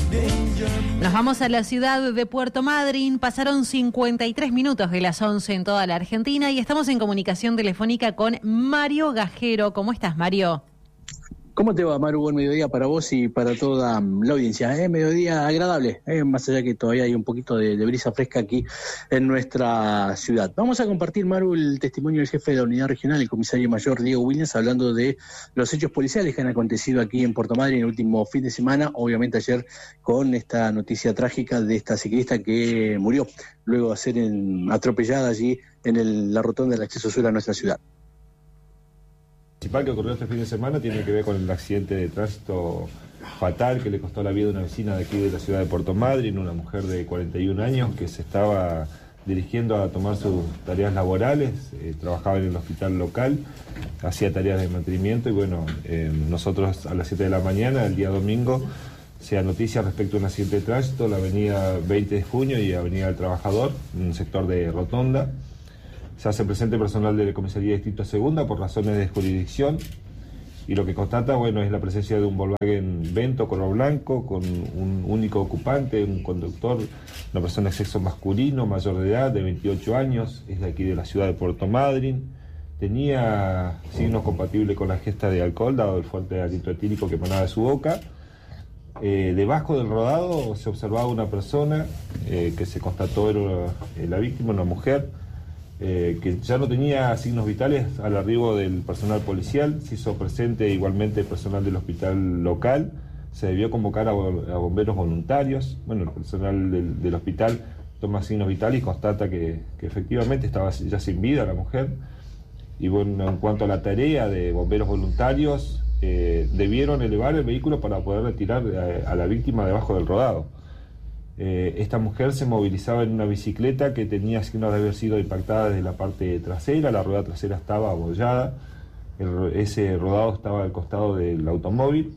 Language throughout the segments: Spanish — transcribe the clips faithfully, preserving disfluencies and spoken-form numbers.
Nos vamos a la ciudad de Puerto Madryn. Pasaron cincuenta y tres minutos de las once en toda la Argentina y estamos en comunicación telefónica con Mario Gajero. ¿Cómo estás, Mario? ¿Cómo te va, Maru? Buen mediodía para vos y para toda la audiencia. ¿eh? Mediodía agradable, ¿eh? Más allá que todavía hay un poquito de, de brisa fresca aquí en nuestra ciudad. Vamos a compartir, Maru, el testimonio del jefe de la unidad regional, el comisario mayor Diego Williams, hablando de los hechos policiales que han acontecido aquí en Puerto Madryn en el último fin de semana. Obviamente ayer con esta noticia trágica de esta ciclista que murió luego de ser en, atropellada allí en el, la rotonda del acceso sur a nuestra ciudad. El principal que ocurrió este fin de semana tiene que ver con el accidente de tránsito fatal que le costó la vida a una vecina de aquí de la ciudad de Puerto Madryn, una mujer de cuarenta y un años que se estaba dirigiendo a tomar sus tareas laborales, eh, trabajaba en el hospital local, hacía tareas de mantenimiento y bueno, eh, nosotros a las siete de la mañana, el día domingo, se da noticia respecto a un accidente de tránsito, la avenida veinte de junio y avenida del Trabajador, en un sector de Rotonda. Se hace presente personal de la Comisaría de Distrito Segunda por razones de jurisdicción y lo que constata, bueno, es la presencia de un Volkswagen Vento color blanco con un único ocupante, un conductor, una persona de sexo masculino, mayor de edad, de veintiocho años, es de aquí de la ciudad de Puerto Madryn, tenía signos compatibles con la ingesta de alcohol, dado el fuerte aliento etílico que emanaba de su boca. Eh, debajo del rodado se observaba una persona eh, que se constató era eh, la víctima, una mujer, Eh, que ya no tenía signos vitales al arribo del personal policial. Se hizo presente igualmente el personal del hospital local, se debió convocar a, a bomberos voluntarios. Bueno, el personal del, del hospital toma signos vitales y constata que, que efectivamente estaba ya sin vida la mujer. Y bueno, en cuanto a la tarea de bomberos voluntarios, eh, debieron elevar el vehículo para poder retirar a, a la víctima debajo del rodado. Eh, esta mujer se movilizaba en una bicicleta que tenía signos de haber sido impactada desde la parte trasera, la rueda trasera estaba abollada, el, ese rodado estaba al costado del automóvil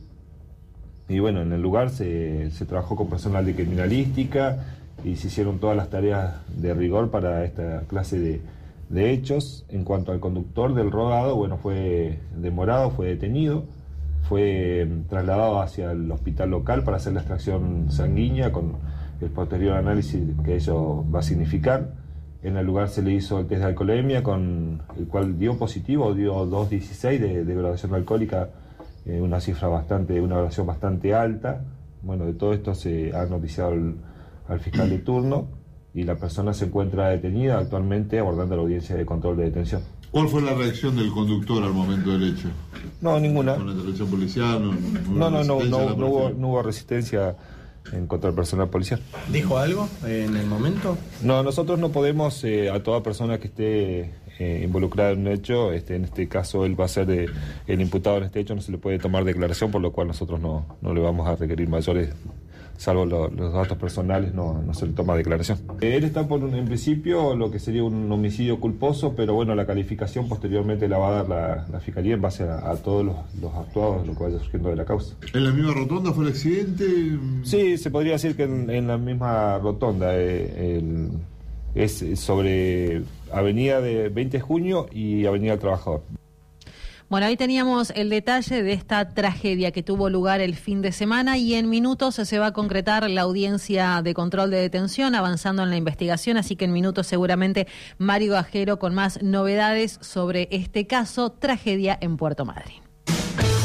y bueno, en el lugar se, se trabajó con personal de criminalística y se hicieron todas las tareas de rigor para esta clase de, de hechos. En cuanto al conductor del rodado, bueno, fue demorado, fue detenido, fue trasladado hacia el hospital local para hacer la extracción sanguínea con el posterior análisis que ello va a significar. En el lugar se le hizo el test de alcoholemia, con el cual dio positivo, dio dos punto dieciséis de, de graduación alcohólica, eh, una cifra bastante, una graduación bastante alta. Bueno, de todo esto se ha noticiado el, al fiscal de turno y la persona se encuentra detenida actualmente aguardando la audiencia de control de detención. ¿Cuál fue la reacción del conductor al momento del hecho? No, ninguna. ¿Con la intervención policial? ¿No, no, no, no, no, no, hubo, no hubo resistencia en contra del personal policial. ¿Dijo algo en el momento? No, nosotros no podemos, eh, a toda persona que esté eh, involucrada en un hecho, este, en este caso él va a ser eh, el imputado en este hecho, no se le puede tomar declaración, por lo cual nosotros no, no le vamos a requerir mayores, salvo lo, los datos personales, no, no se le toma declaración. Él está por un, en principio lo que sería un homicidio culposo, pero bueno, la calificación posteriormente la va a dar la, la Fiscalía en base a, a todos los, los actuados, lo que vaya surgiendo de la causa. ¿En la misma rotonda fue el accidente? Sí, se podría decir que en, en la misma rotonda, eh, el, es sobre Avenida de veinte de junio y Avenida del Trabajador. Bueno, ahí teníamos el detalle de esta tragedia que tuvo lugar el fin de semana y en minutos se va a concretar la audiencia de control de detención avanzando en la investigación, así que en minutos seguramente Mario Gajero con más novedades sobre este caso, tragedia en Puerto Madryn.